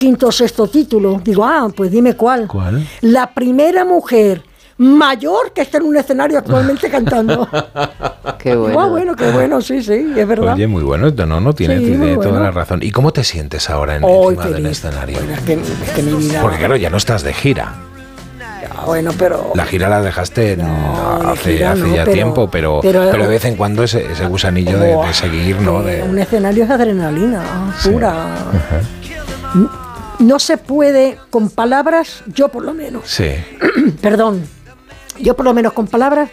quinto o sexto título. Digo, pues dime cuál. ¿Cuál? La primera mujer mayor que está en un escenario actualmente cantando. Qué bueno. Bueno, qué bueno, sí, es verdad. Oye, muy bueno, no tienes Sí, muy toda bueno. la razón. ¿Y cómo te sientes ahora encima del escenario? Bueno, es que mi vida... Porque claro, ya no estás de gira. Bueno, pero... La gira la dejaste hace gira no, ya tiempo, pero de vez en cuando ese gusanillo de seguir, ¿no? Un escenario es adrenalina pura. Sí. No se puede con palabras, yo por lo menos. Sí. Perdón. Yo por lo menos con palabras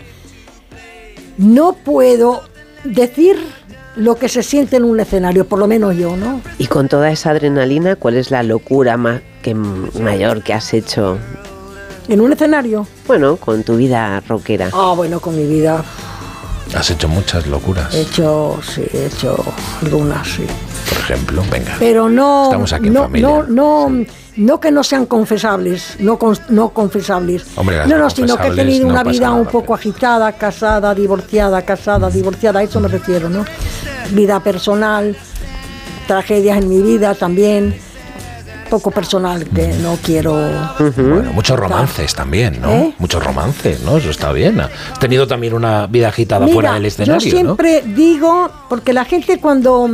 no puedo decir lo que se siente en un escenario, por lo menos yo, ¿no? Y con toda esa adrenalina, ¿cuál es la locura mayor que has hecho? ¿En un escenario? Bueno, con tu vida rockera. Bueno, con mi vida. Has hecho muchas locuras. He hecho algunas, sí. Por ejemplo, venga. Pero no... Estamos aquí en familia. No que no sean confesables, no confesables. Hombre, sino que he tenido una vida un poco agitada, casada, divorciada, a eso me refiero, ¿no? Vida personal, tragedias en mi vida también, poco personal que no quiero... Bueno, muchos romances también, ¿no? Muchos romances, ¿no? Eso está bien. Has tenido también una vida agitada fuera del escenario, yo siempre digo, porque la gente cuando...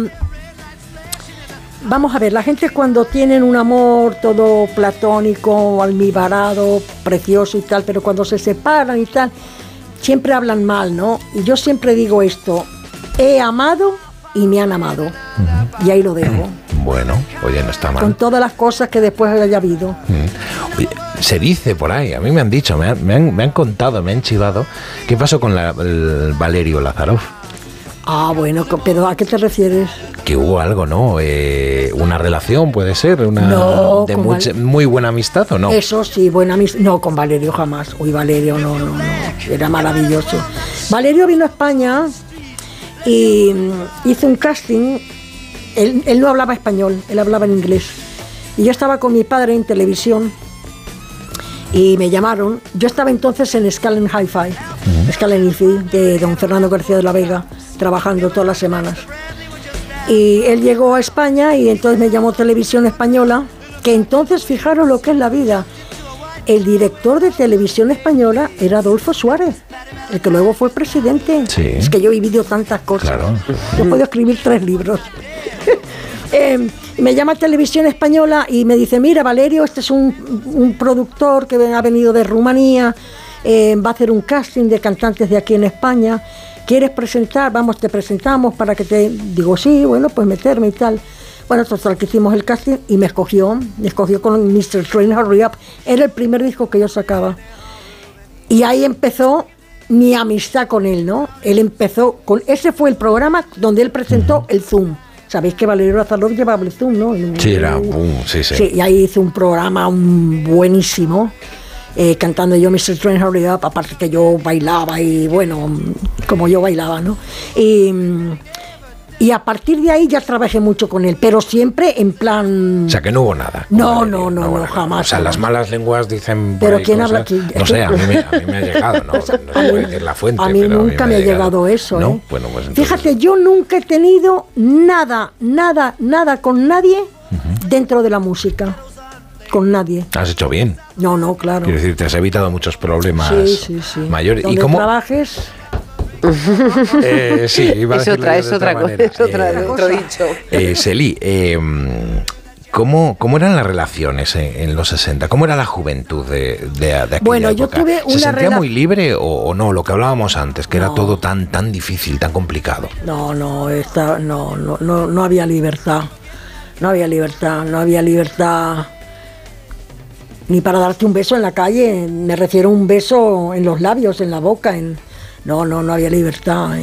Vamos a ver, la gente cuando tienen un amor todo platónico, almibarado, precioso y tal, pero cuando se separan y tal, siempre hablan mal, ¿no? Y yo siempre digo esto, he amado y me han amado. Y ahí lo dejo. Bueno, oye, no está mal. Con todas las cosas que después haya habido. Oye, se dice por ahí, a mí me han dicho, me han contado, me han chivado, ¿qué pasó con el Valerio Lázarov? Bueno, pero ¿a qué te refieres? Que hubo algo, ¿no? Una relación, puede ser, muy buena amistad, ¿o no? Eso sí, buena amistad. No, con Valerio jamás. Uy, Valerio, no. Era maravilloso. Valerio vino a España y hizo un casting. Él no hablaba español, él hablaba en inglés. Y yo estaba con mi padre en televisión y me llamaron. Yo estaba entonces en Scalen Hi-Fi, Scalen Hi-Fi, de don Fernando García de la Vega, trabajando todas las semanas. Y él llegó a España y entonces me llamó Televisión Española, que entonces, fijaros lo que es la vida. El director de Televisión Española era Adolfo Suárez, el que luego fue presidente. Sí. Es que yo he vivido tantas cosas. Claro. Yo puedo escribir 3 libros. Me llama Televisión Española y me dice, mira, Valerio, este es un productor que ha venido de Rumanía, va a hacer un casting de cantantes de aquí en España. ¿Quieres presentar? Vamos, te presentamos para que te... Digo, sí, bueno, pues meterme y tal. Bueno, total, que hicimos el casting y me escogió con Mr. Train Hurry Up. Era el primer disco que yo sacaba. Y ahí empezó mi amistad con él, ¿no? Él empezó con... Ese fue el programa donde él presentó el Zoom. Sabéis que Valerio Lázarov llevaba el Zoom, ¿no? Sí, era sí. Sí, y ahí hice un programa buenísimo. Cantando yo Mr. Train Hurry Up, aparte que yo bailaba y bueno, como yo bailaba, ¿no? Y a partir de ahí ya trabajé mucho con él, pero siempre en plan... O sea, que no hubo nada. No, jamás. O sea, las malas lenguas dicen... ¿Pero quién habla aquí? No sé, a mí me ha llegado, ¿no? No se puede decir la fuente, a mí pero nunca me ha llegado eso, ¿no? ¿eh? Bueno, pues entonces... Fíjate, yo nunca he tenido nada con nadie dentro de la música. Con nadie. Has hecho bien. No, claro. Quiero decir, te has evitado muchos problemas sí. mayores. Donde ¿Y cómo trabajes... sí, iba a es otra cosa, es otro dicho. Sely, ¿cómo eran las relaciones en los 60? ¿Cómo era la juventud de aquella Bueno, yo época? tuve una ¿Se sentía muy libre o no? Lo que hablábamos antes, que era todo tan difícil, tan complicado. No había libertad. No había libertad ni para darte un beso en la calle. Me refiero a un beso en los labios, en la boca. No había libertad.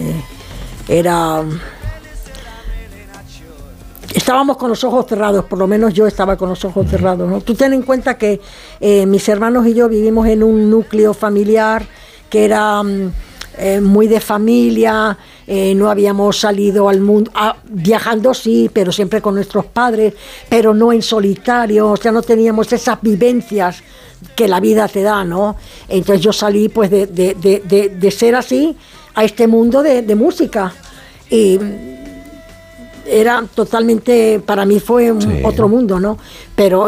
Estábamos con los ojos cerrados, por lo menos yo estaba con los ojos cerrados, ¿no? Tú ten en cuenta que mis hermanos y yo vivimos en un núcleo familiar que era muy de familia, no habíamos salido al mundo, viajando sí, pero siempre con nuestros padres, pero no en solitario, o sea, no teníamos esas vivencias que la vida te da, ¿no? Entonces yo salí pues de ser así a este mundo de música y era totalmente, para mí fue otro mundo, ¿no? Pero